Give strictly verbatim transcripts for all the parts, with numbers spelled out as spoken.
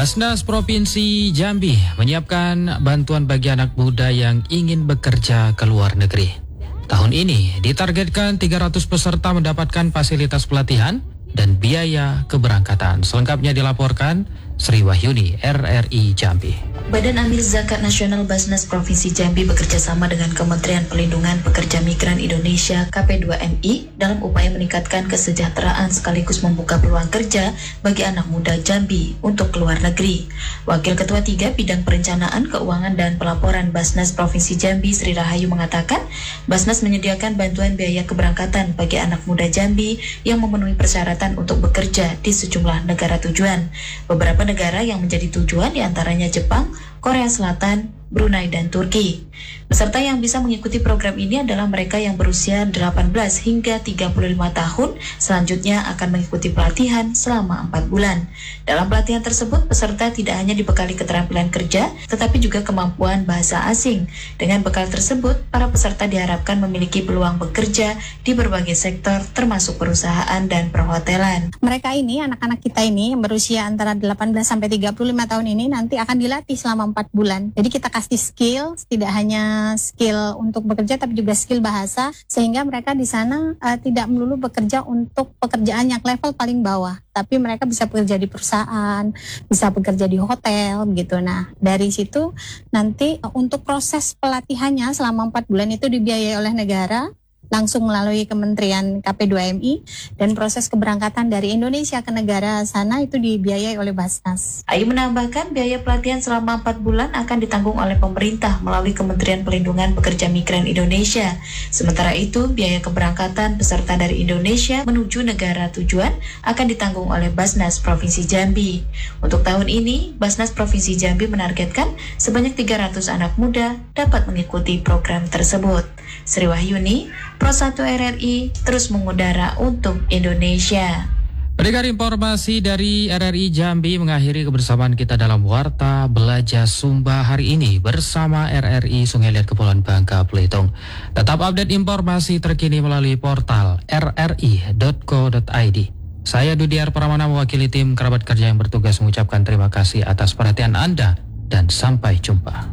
Basnas Provinsi Jambi menyiapkan bantuan bagi anak muda yang ingin bekerja ke luar negeri. Tahun ini ditargetkan tiga ratus peserta mendapatkan fasilitas pelatihan dan biaya keberangkatan. Selengkapnya dilaporkan Sri Wahyuni, R R I Jambi. Badan Amil Zakat Nasional Basnas Provinsi Jambi bekerja sama dengan Kementerian Perlindungan Pekerja Migran Indonesia K P dua M I dalam upaya meningkatkan kesejahteraan sekaligus membuka peluang kerja bagi anak muda Jambi untuk keluar negeri. Wakil Ketua tiga Bidang Perencanaan, Keuangan dan Pelaporan Basnas Provinsi Jambi Sri Rahayu mengatakan, Basnas menyediakan bantuan biaya keberangkatan bagi anak muda Jambi yang memenuhi persyaratan untuk bekerja di sejumlah negara tujuan. Beberapa negara yang menjadi tujuan diantaranya Jepang, Korea Selatan, Brunei, dan Turki. Peserta yang bisa mengikuti program ini adalah mereka yang berusia delapan belas hingga tiga puluh lima tahun, selanjutnya akan mengikuti pelatihan selama empat bulan. Dalam pelatihan tersebut, peserta tidak hanya dibekali keterampilan kerja, tetapi juga kemampuan bahasa asing. Dengan bekal tersebut, para peserta diharapkan memiliki peluang bekerja di berbagai sektor, termasuk perusahaan dan perhotelan. Mereka ini, anak-anak kita ini yang berusia antara delapan belas sampai tiga puluh lima tahun ini nanti akan dilatih selama empat bulan. Jadi kita kasih skill, tidak hanya skill untuk bekerja tapi juga skill bahasa, sehingga mereka di sana uh, tidak melulu bekerja untuk pekerjaan yang level paling bawah, tapi mereka bisa bekerja di perusahaan, bisa bekerja di hotel gitu. Nah, dari situ nanti uh, untuk proses pelatihannya selama empat bulan itu dibiayai oleh negara langsung melalui Kementerian K P dua M I, dan proses keberangkatan dari Indonesia ke negara sana itu dibiayai oleh Basnas. Ayu menambahkan biaya pelatihan selama empat bulan akan ditanggung oleh pemerintah melalui Kementerian Perlindungan Pekerja Migran Indonesia. Sementara itu, biaya keberangkatan peserta dari Indonesia menuju negara tujuan akan ditanggung oleh Basnas Provinsi Jambi. Untuk tahun ini, Basnas Provinsi Jambi menargetkan sebanyak tiga ratus anak muda dapat mengikuti program tersebut. Sri Wahyuni, Pro satu R R I, terus mengudara untuk Indonesia. Pendengar, informasi dari R R I Jambi mengakhiri kebersamaan kita dalam Warta Belajar Sumba hari ini bersama R R I Sungai Liat Kepulauan Bangka Belitung. Tetap update informasi terkini melalui portal r r i dot co dot i d. Saya Dudiar Pramana mewakili tim kerabat kerja yang bertugas mengucapkan terima kasih atas perhatian Anda dan sampai jumpa.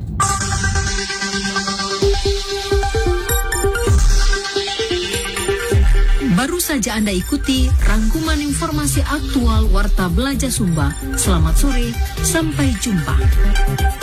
Baru saja Anda ikuti rangkuman informasi aktual Warta Belajar Sumba. Selamat sore, sampai jumpa.